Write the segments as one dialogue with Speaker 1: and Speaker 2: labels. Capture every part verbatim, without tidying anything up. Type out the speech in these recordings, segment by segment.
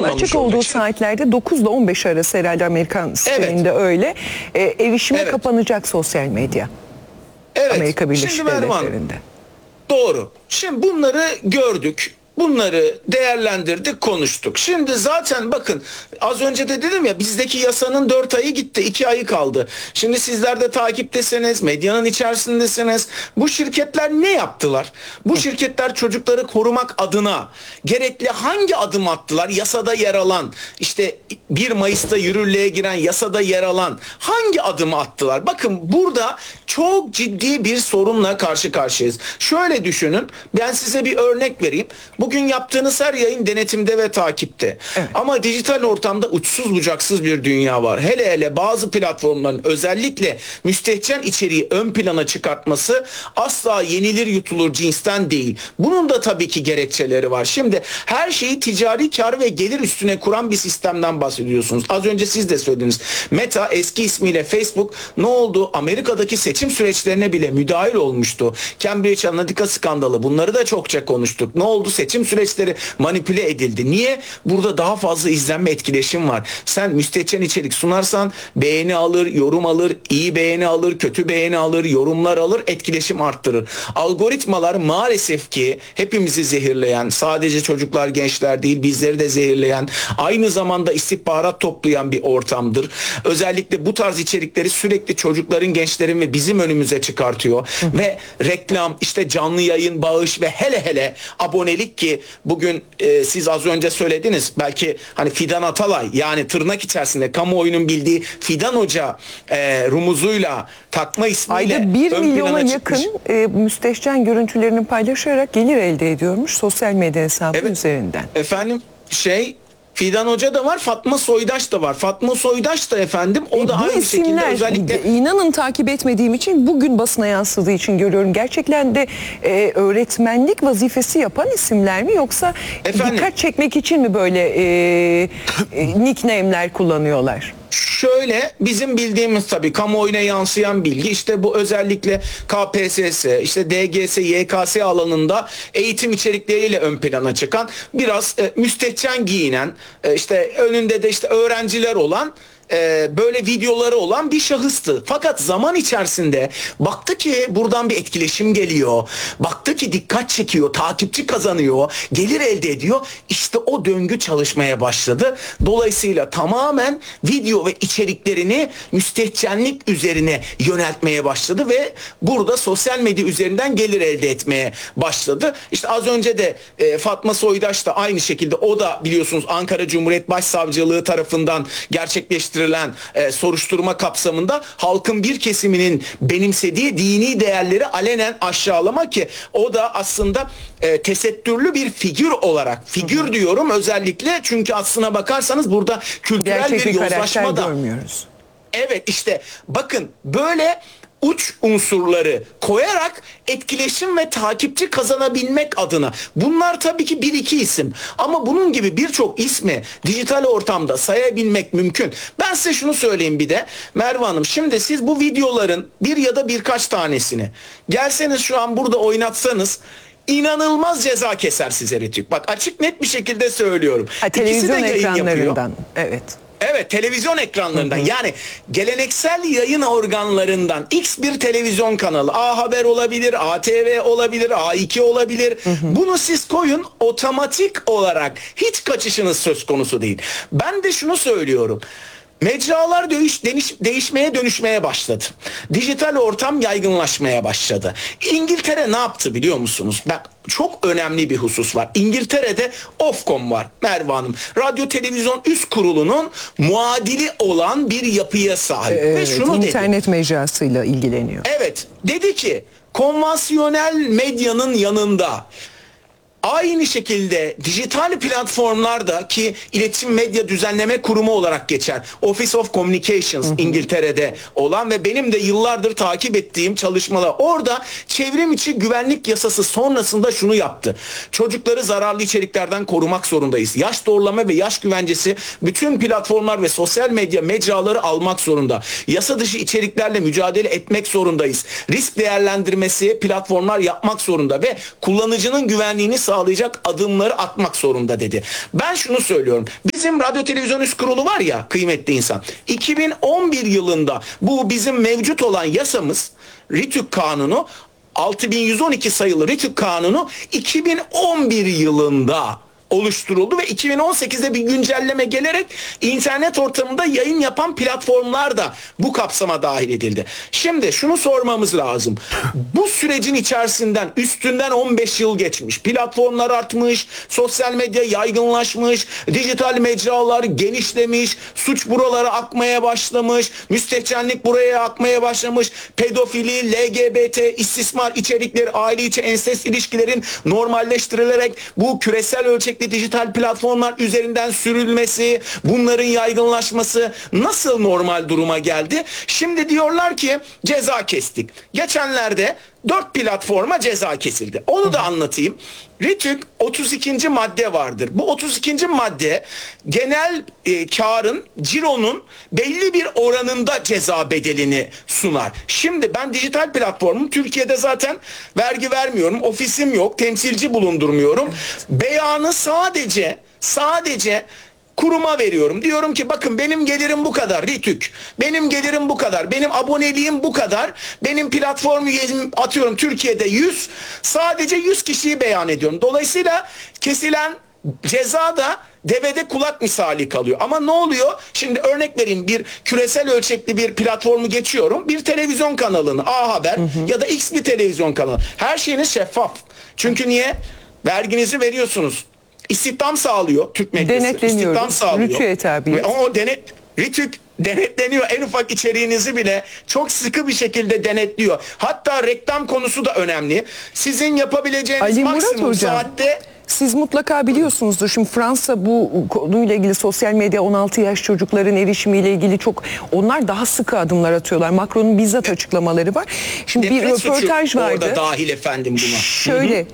Speaker 1: olmamış
Speaker 2: açık olduğu
Speaker 1: olacak.
Speaker 2: saatlerde dokuz ile on beş arası herhalde Amerikan sisteminde
Speaker 1: Evet.
Speaker 2: öyle. E, erişime
Speaker 1: Evet.
Speaker 2: kapanacak sosyal medya.
Speaker 1: Evet.
Speaker 2: Amerika Birleşik
Speaker 1: Şimdi Mervan,
Speaker 2: Devletleri'nde.
Speaker 1: doğru. Şimdi bunları gördük. Bunları değerlendirdik, konuştuk. Şimdi zaten bakın az önce de dedim ya, bizdeki yasanın dört ayı gitti, iki ayı kaldı. Şimdi sizler de takiptesiniz, medyanın içerisindesiniz. Bu şirketler ne yaptılar? Bu şirketler çocukları korumak adına gerekli hangi adım attılar? Yasada yer alan, işte bir Mayıs'ta yürürlüğe giren yasada yer alan hangi adımı attılar? Bakın burada çok ciddi bir sorunla karşı karşıyayız. Şöyle düşünün, ben size bir örnek vereyim. Bugün yaptığınız her yayın denetimde ve takipte. Evet. Ama dijital ortamda uçsuz bucaksız bir dünya var. Hele hele bazı platformların özellikle müstehcen içeriği ön plana çıkartması asla yenilir yutulur cinsten değil. Bunun da tabii ki gerekçeleri var. Şimdi her şeyi ticari kar ve gelir üstüne kuran bir sistemden bahsediyorsunuz. Az önce siz de söylediniz. Meta, eski ismiyle Facebook, ne oldu? Amerika'daki seçim süreçlerine bile müdahil olmuştu. Cambridge Analytica skandalı, bunları da çokça konuştuk. Ne oldu? Seçim süreçleri manipüle edildi. Niye? Burada daha fazla izlenme, etkileşim var. Sen müstehcen içerik sunarsan beğeni alır, yorum alır, iyi beğeni alır, kötü beğeni alır, yorumlar alır, etkileşim arttırır. Algoritmalar maalesef ki hepimizi zehirleyen, sadece çocuklar, gençler değil, bizleri de zehirleyen, aynı zamanda istihbarat toplayan bir ortamdır. Özellikle bu tarz içerikleri sürekli çocukların, gençlerin ve bizim önümüze çıkartıyor. Hı. Ve reklam, işte canlı yayın, bağış ve hele hele abonelik ki bugün e, siz az önce söylediniz, belki hani Fidan Atalay, yani tırnak içerisinde kamuoyunun bildiği Fidan Hoca e, rumuzuyla, takma ismiyle
Speaker 2: ayda bir milyona yakın
Speaker 1: çıkmış.
Speaker 2: e, müstehcen görüntülerini paylaşarak gelir elde ediyormuş sosyal medya hesabı
Speaker 1: Evet.
Speaker 2: üzerinden.
Speaker 1: Efendim şey Fidan Hoca da var, Fatma Soydaş da var. Fatma Soydaş da efendim o
Speaker 2: E,
Speaker 1: da
Speaker 2: bu
Speaker 1: aynı şekilde
Speaker 2: isimler,
Speaker 1: özellikle...
Speaker 2: inanın takip etmediğim için, bugün basına yansıdığı için görüyorum. Gerçekten de e, öğretmenlik vazifesi yapan isimler mi, yoksa
Speaker 1: Efendim?
Speaker 2: dikkat çekmek için mi böyle e, e, nickname'ler kullanıyorlar?
Speaker 1: Şöyle, bizim bildiğimiz tabii kamuoyuna yansıyan bilgi, işte bu özellikle K P S S, işte D G S, Y K S alanında eğitim içerikleriyle ön plana çıkan, biraz e, müstehcen giyinen, e, işte önünde de işte öğrenciler olan, e, böyle videoları olan bir şahıstı. Fakat zaman içerisinde baktı ki buradan bir etkileşim geliyor. Baktı ki dikkat çekiyor, takipçi kazanıyor, gelir elde ediyor. İşte o döngü çalışmaya başladı. Dolayısıyla tamamen video ve içeriklerini müstehcenlik üzerine yöneltmeye başladı ve burada sosyal medya üzerinden gelir elde etmeye başladı. İşte az önce de e, Fatma Soydaş da aynı şekilde, o da biliyorsunuz Ankara Cumhuriyet Başsavcılığı tarafından gerçekleştirilen e, soruşturma kapsamında halkın bir kesiminin benimsediği dini değerleri alenen aşağılama, ki o da aslında e, tesettürlü bir figür olarak, figür Hı-hı. diyorum özellikle çünkü aslına bakarsanız burada kültürel
Speaker 2: gerçek
Speaker 1: bir
Speaker 2: bir
Speaker 1: yozlaşma da
Speaker 2: görmüyoruz.
Speaker 1: Evet, işte bakın böyle uç unsurları koyarak etkileşim ve takipçi kazanabilmek adına. Bunlar tabii ki bir iki isim, ama bunun gibi birçok ismi dijital ortamda sayabilmek mümkün. Ben size şunu söyleyeyim bir de Merve Hanım, şimdi siz bu videoların bir ya da birkaç tanesini gelseniz şu an burada oynatsanız inanılmaz ceza keser size Retük. Bak, açık net bir şekilde söylüyorum.
Speaker 2: Ha, televizyon
Speaker 1: İkisi de yayın
Speaker 2: ekranlarından.
Speaker 1: yapıyor.
Speaker 2: Evet.
Speaker 1: Evet, televizyon ekranlarından, hı hı. Yani geleneksel yayın organlarından X bir televizyon kanalı, A Haber olabilir, A T V olabilir, A iki olabilir. Hı hı. Bunu siz koyun, otomatik olarak hiç kaçışınız söz konusu değil. Ben de şunu söylüyorum. Mecralar değiş, değiş, değişmeye dönüşmeye başladı. Dijital ortam yaygınlaşmaya başladı. İngiltere ne yaptı biliyor musunuz? Bak, çok önemli bir husus var. İngiltere'de Ofcom var Merve Hanım. Radyo Televizyon Üst Kurulu'nun muadili olan bir yapıya sahip.
Speaker 2: Evet,
Speaker 1: ve şunu
Speaker 2: internet
Speaker 1: dedi.
Speaker 2: mecrasıyla ilgileniyor.
Speaker 1: Evet, dedi ki konvansiyonel medyanın yanında aynı şekilde dijital platformlarda, ki iletişim medya düzenleme kurumu olarak geçer, Office of Communications, hı hı. İngiltere'de olan ve benim de yıllardır takip ettiğim çalışmalar, orada çevrim içi güvenlik yasası sonrasında şunu yaptı: çocukları zararlı içeriklerden korumak zorundayız. Yaş doğrulama ve yaş güvencesi bütün platformlar ve sosyal medya mecraları almak zorunda. Yasa dışı içeriklerle mücadele etmek zorundayız. Risk değerlendirmesi platformlar yapmak zorunda ve kullanıcının güvenliğini sağlayacak adımları atmak zorunda dedi. Ben şunu söylüyorum. Bizim Radyo Televizyon Üst Kurulu var ya kıymetli insan. iki bin on bir yılında bu bizim mevcut olan yasamız RTÜK kanunu altı bin yüz on iki sayılı RTÜK kanunu iki bin on bir yılında oluşturuldu ve iki bin on sekizde bir güncelleme gelerek internet ortamında yayın yapan platformlar da bu kapsama dahil edildi. Şimdi şunu sormamız lazım. Bu sürecin içerisinden üstünden on beş yıl geçmiş. Platformlar artmış, sosyal medya yaygınlaşmış, dijital mecralar genişlemiş, suç buralara akmaya başlamış, müstehcenlik buraya akmaya başlamış, pedofili, L G B T, istismar içerikleri, aile içi ensest ilişkilerin normalleştirilerek bu küresel ölçekli dijital platformlar üzerinden sürülmesi, bunların yaygınlaşması nasıl normal duruma geldi? Şimdi diyorlar ki ceza kestik. Geçenlerde dört platforma ceza kesildi. Onu da anlatayım. RTÜK otuz ikinci madde vardır. Bu otuz ikinci madde genel e, karın, cironun belli bir oranında ceza bedelini sunar. Şimdi ben dijital platformum Türkiye'de zaten vergi vermiyorum. Ofisim yok. Temsilci bulundurmuyorum. Beyanı sadece sadece kuruma veriyorum. Diyorum ki bakın benim gelirim bu kadar RTÜK. Benim gelirim bu kadar. Benim aboneliğim bu kadar. Benim platform üyem atıyorum Türkiye'de yüz. Sadece yüz kişiyi beyan ediyorum. Dolayısıyla kesilen ceza da devede kulak misali kalıyor. Ama ne oluyor? Şimdi örnek vereyim, bir küresel ölçekli bir platformu geçiyorum. Bir televizyon kanalını, A Haber hı hı. ya da X bir televizyon kanalı. Her şeyiniz şeffaf. Çünkü niye? Verginizi veriyorsunuz. İstihdam sağlıyor Türk medyası. İstihdam sağlıyor.
Speaker 2: Rütüye tabi.
Speaker 1: Ama o denet, RTÜK denetleniyor. En ufak içeriğinizi bile çok sıkı bir şekilde denetliyor. Hatta reklam konusu da önemli. Sizin yapabileceğiniz
Speaker 2: Ali Murat
Speaker 1: maksimum
Speaker 2: Hocam,
Speaker 1: saatte...
Speaker 2: Siz mutlaka biliyorsunuzdur. Şimdi Fransa bu konuyla ilgili, sosyal medya on altı yaş çocukların erişimiyle ilgili çok, onlar daha sıkı adımlar atıyorlar. Macron'un bizzat açıklamaları var. Şimdi
Speaker 1: Nefret
Speaker 2: bir röportaj vardı.
Speaker 1: Orada dahil efendim buna.
Speaker 2: Şöyle...
Speaker 1: Hı hı.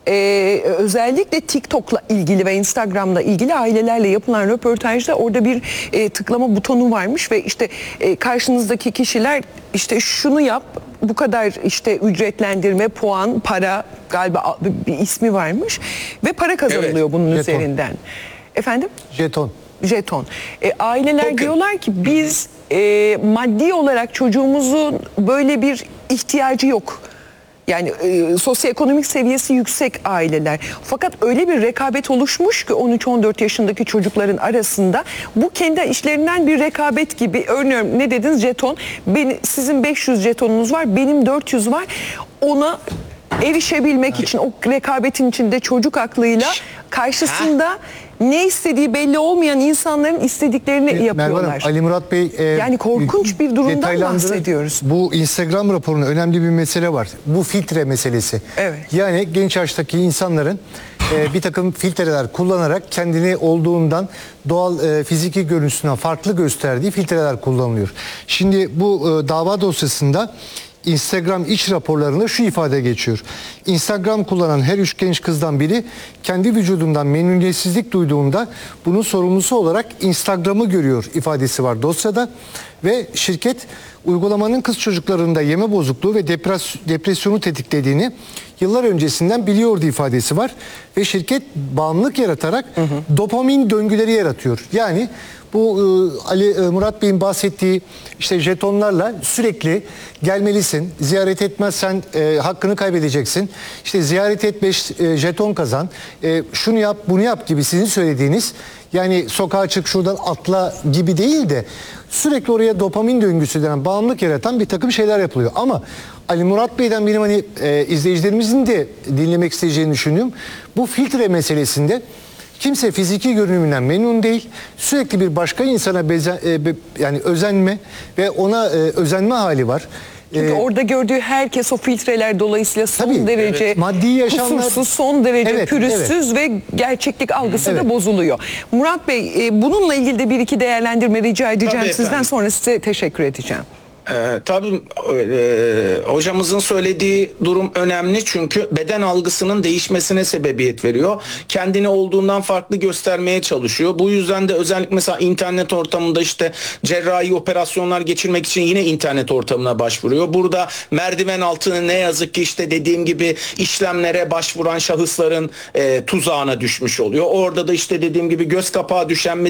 Speaker 2: Ee, özellikle TikTok'la ilgili ve Instagram'la ilgili ailelerle yapılan röportajda orada bir e, tıklama butonu varmış ve işte e, karşınızdaki kişiler işte şunu yap, bu kadar işte ücretlendirme, puan, para, galiba bir ismi varmış ve para kazanılıyor evet, bunun jeton. Üzerinden. Efendim?
Speaker 3: Jeton.
Speaker 2: Jeton. E, aileler Token. Diyorlar ki biz e, maddi olarak çocuğumuzun böyle bir ihtiyacı yok. Yani e, sosyoekonomik seviyesi yüksek aileler. Fakat öyle bir rekabet oluşmuş ki on üç on dört yaşındaki çocukların arasında, bu kendi işlerinden bir rekabet gibi. Örneğin ne dediniz, jeton. Benim, sizin beş yüz jetonunuz var, benim dört yüz var. Ona erişebilmek için o rekabetin içinde çocuk aklıyla karşısında ne istediği belli olmayan insanların istediklerini
Speaker 3: Merve
Speaker 2: yapıyorlar.
Speaker 3: Hanım, Ali Murat Bey e,
Speaker 2: yani korkunç bir durumdan bahsediyoruz.
Speaker 3: Bu Instagram raporunda önemli bir mesele var. Bu filtre meselesi.
Speaker 2: Evet.
Speaker 3: Yani genç yaştaki insanların e, bir takım filtreler kullanarak kendini olduğundan, doğal e, fiziki görüntüsünden farklı gösterdiği filtreler kullanılıyor. Şimdi bu e, dava dosyasında Instagram iç raporlarında şu ifade geçiyor. Instagram kullanan her üç genç kızdan biri kendi vücudundan memnuniyetsizlik duyduğunda bunun sorumlusu olarak Instagram'ı görüyor ifadesi var dosyada ve şirket uygulamanın kız çocuklarında yeme bozukluğu ve depres depresyonu tetiklediğini yıllar öncesinden biliyordu ifadesi var ve şirket bağımlılık yaratarak hı hı. dopamin döngüleri yaratıyor. Yani bu e, Ali e, Murat Bey'in bahsettiği işte jetonlarla sürekli gelmelisin, ziyaret etmezsen e, hakkını kaybedeceksin, işte ziyaret et beş e, jeton kazan, e, şunu yap bunu yap gibi sizin söylediğiniz, yani sokağa çık şuradan atla gibi değil de sürekli oraya dopamin döngüsü denen bağımlılık yaratan bir takım şeyler yapılıyor. Ama Ali Murat Bey'den benim hani e, izleyicilerimizin de dinlemek isteyeceğini düşündüğüm bu filtre meselesinde kimse fiziki görünümünden memnun değil. Sürekli bir başka insana beze, e, be, yani özenme ve ona e, özenme hali var.
Speaker 2: Çünkü ee, orada gördüğü herkes o filtreler dolayısıyla son
Speaker 3: tabii,
Speaker 2: derece
Speaker 3: evet. maddi yaşamlar,
Speaker 2: kusursuz, son derece
Speaker 3: evet,
Speaker 2: pürüzsüz
Speaker 3: evet.
Speaker 2: ve gerçeklik algısı
Speaker 3: evet.
Speaker 2: da bozuluyor. Murat Bey, e, bununla ilgili de bir iki değerlendirme rica edeceğim
Speaker 1: tabii
Speaker 2: sizden,
Speaker 1: efendim.
Speaker 2: sonra size teşekkür edeceğim.
Speaker 1: Ee, tabii e, hocamızın söylediği durum önemli çünkü beden algısının değişmesine sebebiyet veriyor. Kendini olduğundan farklı göstermeye çalışıyor. Bu yüzden de özellikle mesela internet ortamında işte cerrahi operasyonlar geçirmek için yine internet ortamına başvuruyor. Burada merdiven altını ne yazık ki işte dediğim gibi işlemlere başvuran şahısların e, tuzağına düşmüş oluyor. Orada da işte dediğim gibi göz kapağı düşen